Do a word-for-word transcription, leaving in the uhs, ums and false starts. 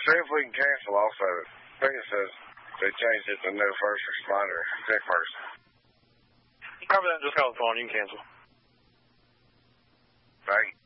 See if we can cancel also. I think it says they changed it to no first responder, sick person. Cover that, just call the phone, you can cancel. Right.